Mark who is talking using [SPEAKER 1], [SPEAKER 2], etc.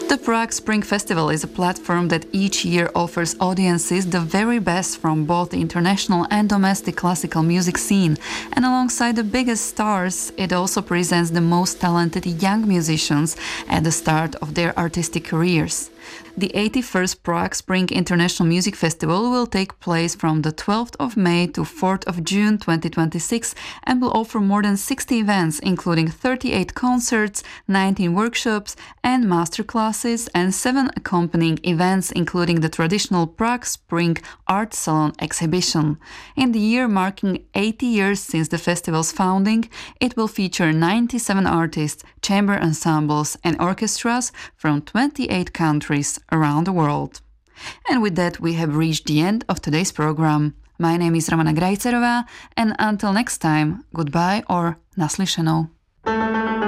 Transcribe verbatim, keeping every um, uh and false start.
[SPEAKER 1] The Prague Spring Festival is a platform that each year offers audiences the very best from both the international and domestic classical music scene, and alongside the biggest stars, it also presents the most talented young musicians at the start of their artistic careers. The eighty-first Prague Spring International Music Festival will take place from the twelfth of May to fourth of June twenty twenty-six and will offer more than sixty events, including thirty-eight concerts, nineteen workshops and masterclasses, and seven accompanying events, including the traditional Prague Spring Art Salon exhibition. In the year marking eighty years since the festival's founding, it will feature ninety-seven artists, chamber ensembles and orchestras from twenty-eight countries around the world. And with that, we have reached the end of today's program. My name is Romana Grajcerová, and until next time, goodbye or naslyšenou.